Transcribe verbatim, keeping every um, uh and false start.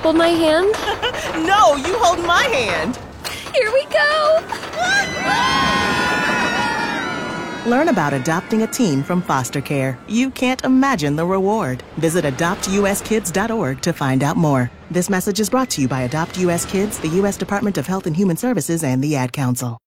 hold my hand? No, you hold my hand. Here we go! Learn about adopting a teen from foster care. You can't imagine the reward. Visit adopt u s kids dot org to find out more. This message is brought to you by Adopt U S Kids, the U S Department of Health and Human Services, and the Ad Council.